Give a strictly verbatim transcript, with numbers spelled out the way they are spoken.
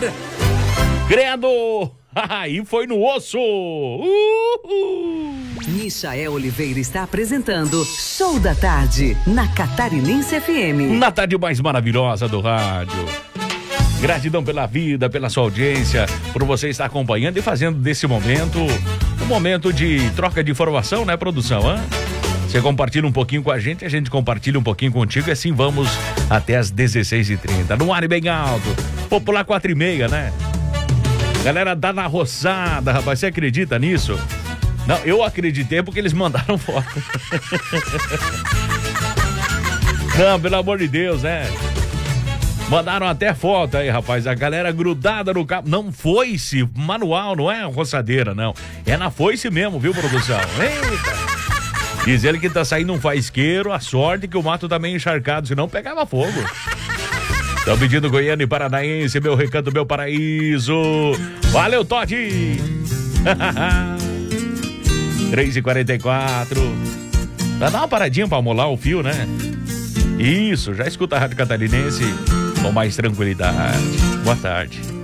Credo! Aí foi no osso! Uhul. Michael Oliveira está apresentando Show da Tarde, na Catarinense F M. Na tarde mais maravilhosa do rádio. Gratidão pela vida, pela sua audiência, por você estar acompanhando e fazendo desse momento um momento de troca de informação, né, produção? Hein? Você compartilha um pouquinho com a gente, a gente compartilha um pouquinho contigo e assim vamos até as dezesseis e trinta. No ar e bem alto. Popular quatro e meia, né? Galera dá na roçada, rapaz, você acredita nisso? Não, eu acreditei porque eles mandaram foto. Não, pelo amor de Deus, né? Mandaram até foto aí, rapaz. A galera grudada no carro. Não foice manual, não é roçadeira, não. É na foice mesmo, viu, produção? Eita! Diz ele que tá saindo um faisqueiro, a sorte que o mato tá meio encharcado, senão pegava fogo. Estão pedindo Goiânia e Paranaense, meu recanto, meu paraíso. Valeu, Todd! três e quarenta e quatro. Vai dar uma paradinha pra amolar o fio, né? Isso, já escuta a Rádio Catarinense com mais tranquilidade. Boa tarde.